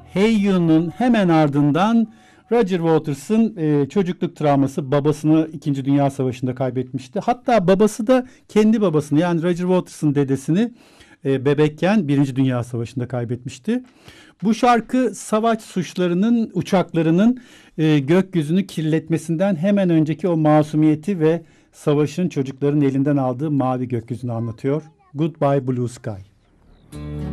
Hey You'nun hemen ardından Roger Waters'ın çocukluk travması, babasını 2. Dünya Savaşı'nda kaybetmişti. Hatta babası da kendi babasını, yani Roger Waters'ın dedesini bebekken 1. Dünya Savaşı'nda kaybetmişti. Bu şarkı savaş suçlarının, uçaklarının gökyüzünü kirletmesinden hemen önceki o masumiyeti ve savaşın çocukların elinden aldığı mavi gökyüzünü anlatıyor. Goodbye Blue Sky.